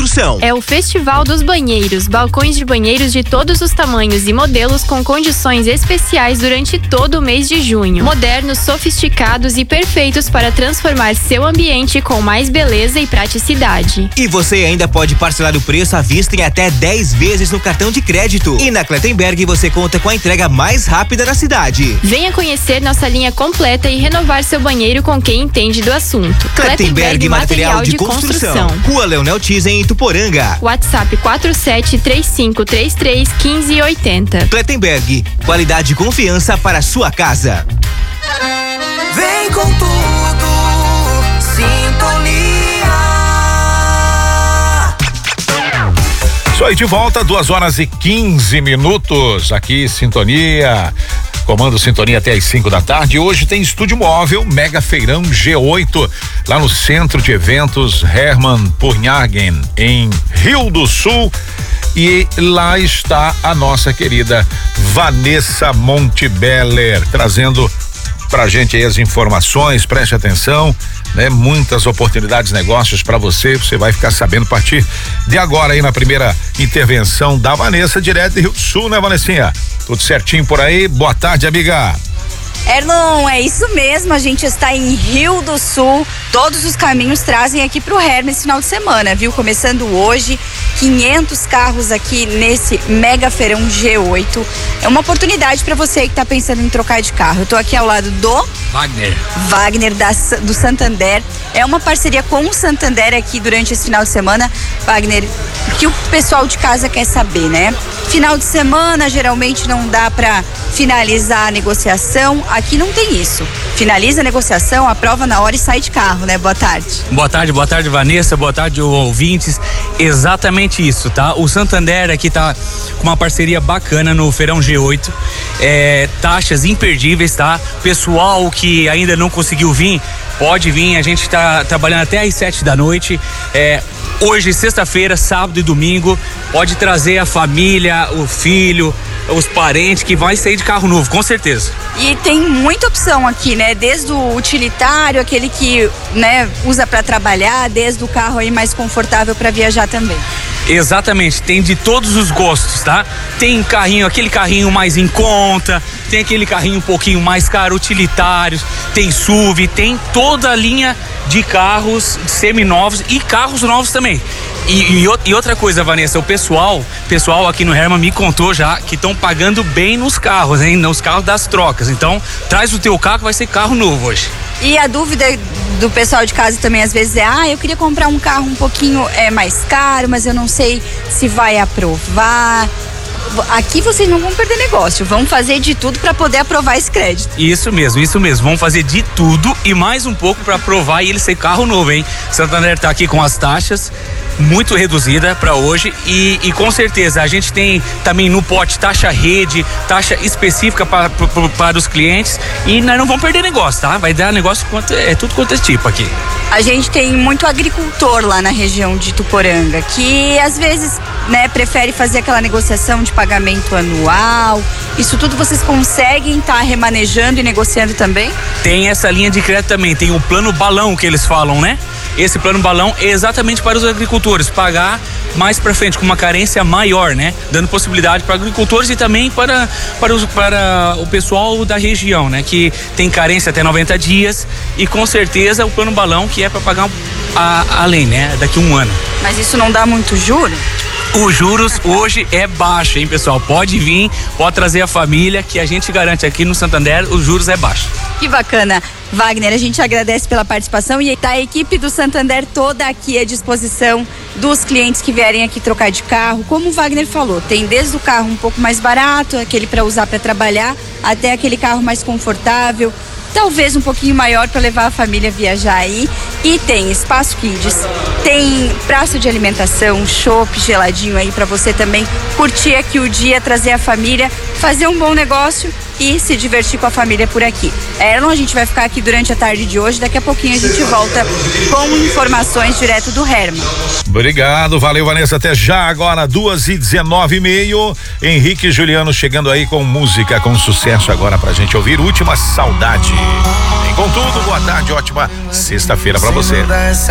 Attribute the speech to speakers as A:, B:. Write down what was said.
A: Construção.
B: É o Festival dos Banheiros, balcões de banheiros de todos os tamanhos e modelos com condições especiais durante todo o mês de junho. Modernos, sofisticados e perfeitos para transformar seu ambiente com mais beleza e praticidade.
A: E você ainda pode parcelar o preço à vista em até 10 vezes no cartão de crédito. E na Clettenberg você conta com a entrega mais rápida da cidade.
B: Venha conhecer nossa linha completa e renovar seu banheiro com quem entende do assunto.
A: Clettenberg Material de Construção. Rua Leonel Tizen, em Ituporanga.
B: WhatsApp 4735331580.
A: Clettenberg, qualidade e confiança para a sua casa.
C: Vem com tudo, sintonia.
D: Isso aí, de volta, 2h15 aqui, Sintonia. Comando Sintonia até às 5 da tarde. Hoje tem estúdio móvel, Mega Feirão G8, lá no Centro de Eventos Hermann Purnhagen, em Rio do Sul. E lá está a nossa querida Vanessa Montebeller, trazendo pra gente aí as informações. Preste atenção, né? Muitas oportunidades, negócios pra você vai ficar sabendo a partir de agora aí na primeira intervenção da Vanessa, direto de Rio do Sul, né, Vanessinha? Tudo certinho por aí? Boa tarde, amiga.
E: Erlon, é isso mesmo, a gente está em Rio do Sul, todos os caminhos trazem aqui pro Herman esse final de semana, viu? Começando hoje, 500 carros aqui nesse Mega Feirão G8, é uma oportunidade para você que tá pensando em trocar de carro. Eu tô aqui ao lado do Wagner do Santander, é uma parceria com o Santander aqui durante esse final de semana. Wagner, o que o pessoal de casa quer saber, né? Final de semana geralmente não dá para finalizar a negociação, aqui não tem isso. Finaliza a negociação, aprova na hora e sai de carro, né? Boa tarde.
F: Boa tarde, Vanessa, boa tarde, ouvintes. Exatamente isso, tá? O Santander aqui tá com uma parceria bacana no Feirão G8, taxas imperdíveis, tá? Pessoal que ainda não conseguiu vir, pode vir, a gente tá trabalhando até às 7 da noite, hoje, sexta-feira, sábado e domingo, pode trazer a família, o filho, os parentes que vai sair de carro novo, com certeza.
E: E tem muita opção aqui, né? Desde o utilitário, aquele que, né, usa para trabalhar, desde o carro aí mais confortável para viajar também.
F: Exatamente, tem de todos os gostos, tá? Tem carrinho, aquele carrinho mais em conta, tem aquele carrinho um pouquinho mais caro, utilitários, tem SUV, tem toda a linha de carros seminovos e carros novos também. E outra coisa, Vanessa, o pessoal aqui no Herman me contou já que estão pagando bem nos carros, hein? Nos carros das trocas. Então, traz o teu carro, vai ser carro novo hoje.
E: E a dúvida do pessoal de casa também às vezes é, eu queria comprar um carro um pouquinho mais caro, mas eu não sei se vai aprovar. Aqui vocês não vão perder negócio, vão fazer de tudo para poder aprovar esse crédito.
F: Isso mesmo, vão fazer de tudo e mais um pouco para aprovar e ele ser carro novo, hein? Santander tá aqui com as taxas muito reduzida para hoje e com certeza a gente tem também no pote taxa rede, taxa específica para os clientes e nós não vamos perder negócio, tá? Vai dar negócio tudo quanto é tipo aqui.
E: A gente tem muito agricultor lá na região de Ituporanga que às vezes, né, prefere fazer aquela negociação de pagamento anual. Isso tudo vocês conseguem estar remanejando e negociando também?
F: Tem essa linha de crédito também, tem o plano balão que eles falam, né? Esse plano balão é exatamente para os agricultores pagar mais para frente com uma carência maior, né? Dando possibilidade para agricultores e também para o pessoal da região, né? Que tem carência até 90 dias e com certeza o plano balão que é para pagar além, né? Daqui a um ano.
E: Mas isso não dá muito juro?
F: Os juros hoje é baixo, hein, pessoal? Pode vir, pode trazer a família que a gente garante aqui no Santander, os juros é baixo.
E: Que bacana. Wagner, a gente agradece pela participação e tá a equipe do Santander toda aqui à disposição dos clientes que vierem aqui trocar de carro. Como o Wagner falou, tem desde o carro um pouco mais barato, aquele para usar para trabalhar, até aquele carro mais confortável, talvez um pouquinho maior para levar a família viajar aí. E tem espaço kids, tem praça de alimentação, chopp geladinho aí para você também curtir aqui o dia, trazer a família, fazer um bom negócio e se divertir com a família por aqui. Erlon, a gente vai ficar aqui durante a tarde de hoje, daqui a pouquinho a gente volta com informações direto do Herman.
D: Obrigado, valeu, Vanessa, até já. Agora 2h19:30, Henrique e Juliano chegando aí com música, com sucesso agora pra gente ouvir Última Saudade. Vem com tudo, boa tarde, ótima sexta-feira pra você.